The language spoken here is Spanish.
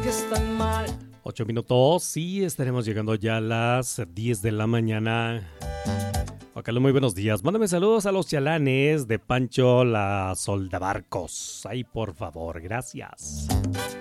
que están mal. 8 minutos, sí, estaremos llegando ya a las 10 de la mañana. Juan Carlos, muy buenos días. Mándame saludos a los chalanes de Pancho la Soldabarcos. Ay, por favor, gracias.